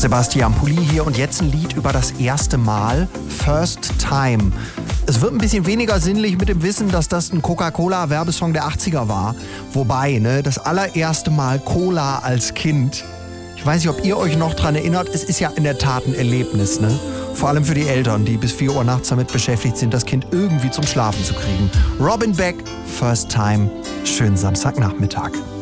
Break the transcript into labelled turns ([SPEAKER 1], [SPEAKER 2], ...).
[SPEAKER 1] Sebastian Pulli hier und jetzt ein Lied über das erste Mal, First Time. Es wird ein bisschen weniger sinnlich mit dem Wissen, dass das ein Coca-Cola-Werbesong der 80er war. Wobei, das allererste Mal Cola als Kind. Ich weiß nicht, ob ihr euch noch dran erinnert, es ist ja in der Tat ein Erlebnis, Vor allem für die Eltern, die bis 4 Uhr nachts damit beschäftigt sind, das Kind irgendwie zum Schlafen zu kriegen. Robin Beck, First Time. Schönen Samstagnachmittag.